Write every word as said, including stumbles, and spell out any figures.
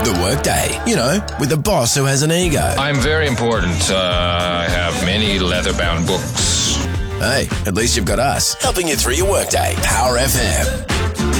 The Workday, you know, with a boss who has an ego. I'm very important. Uh, I have many leather-bound books. Hey, at least you've got us helping you through your workday. Power F M.